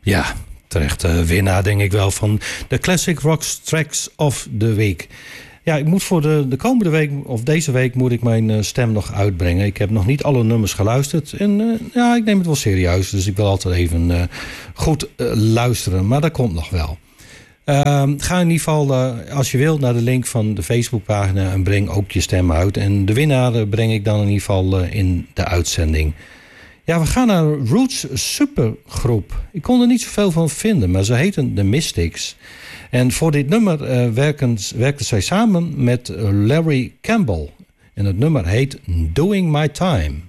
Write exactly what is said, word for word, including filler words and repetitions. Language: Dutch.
Ja, terecht uh, winnaar denk ik wel van de Classic Rock Tracks of the Week. Ja, ik moet voor de, de komende week, of deze week, moet ik mijn uh, stem nog uitbrengen. Ik heb nog niet alle nummers geluisterd. En uh, ja, ik neem het wel serieus. Dus ik wil altijd even uh, goed uh, luisteren. Maar dat komt nog wel. Uh, ga in ieder geval, uh, als je wilt, naar de link van de Facebookpagina en breng ook je stem uit. En de winnaar uh, breng ik dan in ieder geval uh, in de uitzending. Ja, we gaan naar een Roots supergroep. Ik kon er niet zoveel van vinden, maar ze heten The Mystics. En voor dit nummer uh, werken, werkten zij samen met Larry Campbell. En het nummer heet Doing My Time.